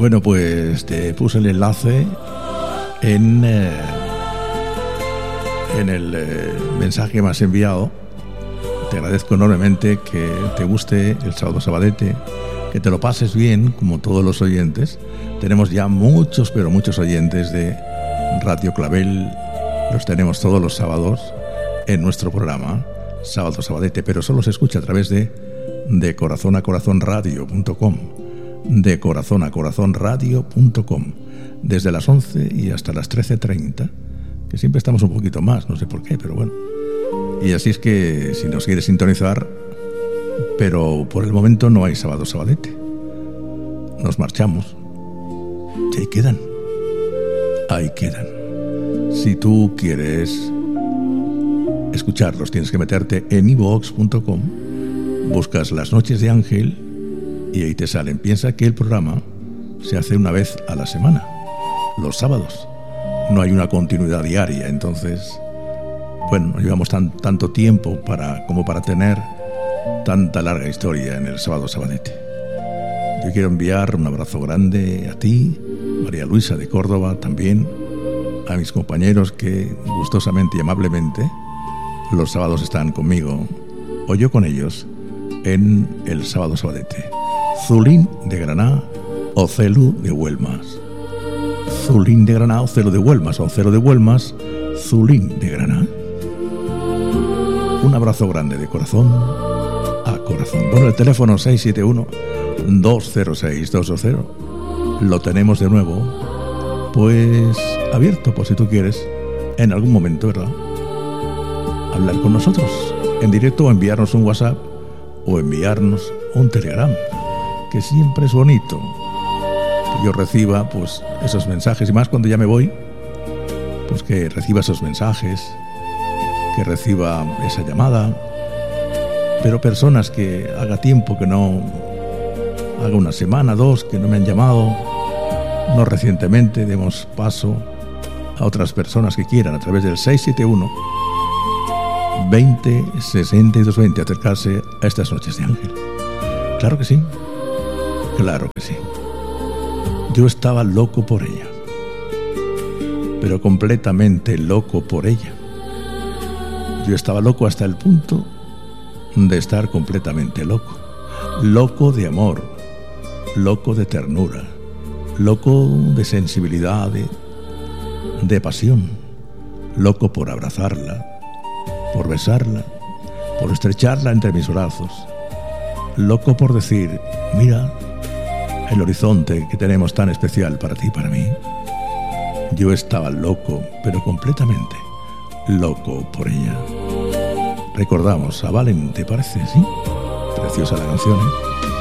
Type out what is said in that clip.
Bueno, pues te puse el enlace en el mensaje que me has enviado. Te agradezco enormemente que te guste el Sábado Sabadete, que te lo pases bien, como todos los oyentes. Tenemos ya muchos, pero muchos oyentes de Radio Clavel. Los tenemos todos los sábados en nuestro programa Sábado Sabadete, pero solo se escucha a través de corazonacorazonradio.com, de corazonacorazonradio.com, desde las 11 y hasta las 13:30, que siempre estamos un poquito más, no sé por qué, pero bueno. Y así es que si nos quieres sintonizar, pero por el momento no hay Sábado Sabadete, nos marchamos. Y ahí quedan. Si tú quieres escucharlos, tienes que meterte en iVoox.com, buscas Las Noches de Ángel y ahí te salen. Piensa que el programa se hace una vez a la semana, los sábados. No hay una continuidad diaria, entonces, bueno, no llevamos tanto tiempo como para tener tanta larga historia en el Sábado Sabadete. Yo quiero enviar un abrazo grande a ti, María Luisa de Córdoba, también a mis compañeros que gustosamente y amablemente los sábados están conmigo, o yo con ellos, en el Sábado Sabadete. Zulín de Granada o Celu de Huelmas. Zulín de Granada o Celu de Huelmas, o Celu de Huelmas, Zulín de Granada. Un abrazo grande de corazón a corazón. Bueno, el teléfono 671-206-220 lo tenemos de nuevo, pues abierto por si tú quieres en algún momento, ¿verdad?, hablar con nosotros en directo, o enviarnos un WhatsApp o enviarnos un Telegram, que siempre es bonito que yo reciba pues esos mensajes, y más cuando ya me voy, pues que reciba esos mensajes, que reciba esa llamada. Pero personas que haga tiempo que no, haga una semana, dos, que no me han llamado, no recientemente, demos paso a otras personas que quieran a través del 671 20 62 20 acercarse a estas Noches de Ángel. Claro que sí, claro que sí. Yo estaba loco por ella, pero completamente loco por ella. Yo estaba loco hasta el punto de estar completamente loco. Loco de amor, loco de ternura, loco de sensibilidad, de pasión, loco por abrazarla, por besarla, por estrecharla entre mis brazos, loco por decir: mira el horizonte que tenemos tan especial para ti y para mí. Yo estaba loco, pero completamente loco por ella. Recordamos a Valen, ¿te parece? Sí, preciosa la canción, ¿eh?